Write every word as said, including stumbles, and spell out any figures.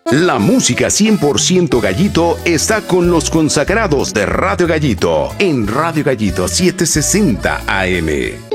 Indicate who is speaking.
Speaker 1: La música cien por ciento Gallito está con los consagrados de Radio Gallito en Radio Gallito setecientos sesenta A M.